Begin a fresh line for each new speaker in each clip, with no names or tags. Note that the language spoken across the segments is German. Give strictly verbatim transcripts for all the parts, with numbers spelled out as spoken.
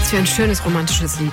für ein schönes romantisches Lied.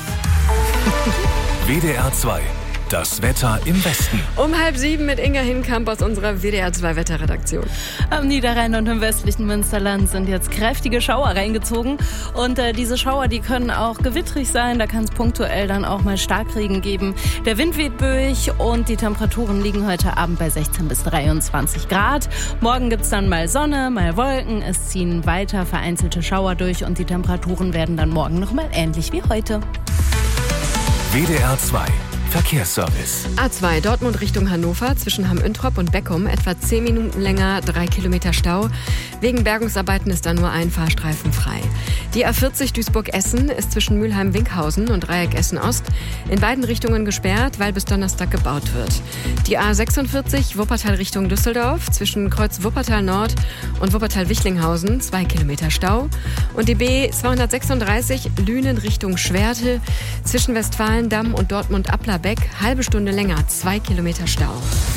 W D R zwei. Das Wetter im Westen.
Um halb sieben mit Inga Hinkamp aus unserer W D R zwei Wetterredaktion.
Am Niederrhein und im westlichen Münsterland sind jetzt kräftige Schauer reingezogen. Und äh, diese Schauer, die können auch gewittrig sein. Da kann es punktuell dann auch mal Starkregen geben. Der Wind weht böig und die Temperaturen liegen heute Abend bei sechzehn bis dreiundzwanzig Grad. Morgen gibt es dann mal Sonne, mal Wolken. Es ziehen weiter vereinzelte Schauer durch und die Temperaturen werden dann morgen noch mal ähnlich wie heute.
W D R zwei. Verkehrsservice.
A zwei Dortmund Richtung Hannover zwischen Hamm-Üntrop und Beckum etwa zehn Minuten länger, drei Kilometer Stau. Wegen Bergungsarbeiten ist da nur ein Fahrstreifen frei. Die A vierzig Duisburg-Essen ist zwischen Mülheim-Winkhausen und Dreieck Essen-Ost in beiden Richtungen gesperrt, weil bis Donnerstag gebaut wird. Die A sechsundvierzig Wuppertal Richtung Düsseldorf zwischen Kreuz Wuppertal Nord und Wuppertal-Wichlinghausen zwei Kilometer Stau. Und die B zweihundertsechsunddreißig Lünen Richtung Schwerte zwischen Westfalendamm und Dortmund-Applerbeck halbe Stunde länger, zwei Kilometer Stau.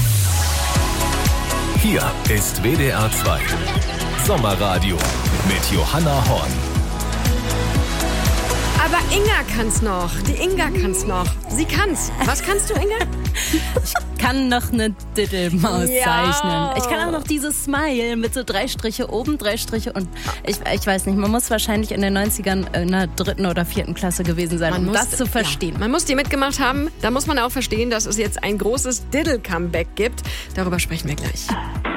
Hier ist W D R zwei. Sommerradio mit Johanna Horn.
Aber Inga kann's noch. Die Inga kann's noch. Sie kann's. Was kannst du, Inga?
Ich kann noch eine Diddlemaus
Ja.
zeichnen. Ich kann auch noch dieses Smile mit so drei Striche oben, drei Striche und ich, ich weiß nicht, man muss wahrscheinlich in den neunzigern in der dritten oder vierten Klasse gewesen sein,
Man
um
muss-
das zu verstehen.
Ja, man muss die mitgemacht haben. Da muss man auch verstehen, dass es jetzt ein großes Diddle-Comeback gibt. Darüber sprechen wir gleich.